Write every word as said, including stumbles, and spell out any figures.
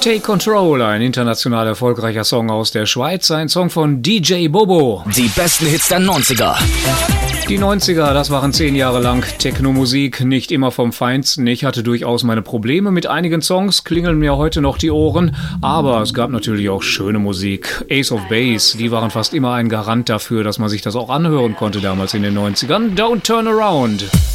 Take Control, ein international erfolgreicher Song aus der Schweiz, ein Song von D J Bobo. Die besten Hits der neunziger. Die neunziger, das waren zehn Jahre lang Techno-Musik, nicht immer vom Feinsten. Ich hatte durchaus meine Probleme mit einigen Songs, klingeln mir heute noch die Ohren, aber es gab natürlich auch schöne Musik. Ace of Base, die waren fast immer ein Garant dafür, dass man sich das auch anhören konnte damals in den neunzigern. Don't Turn Around.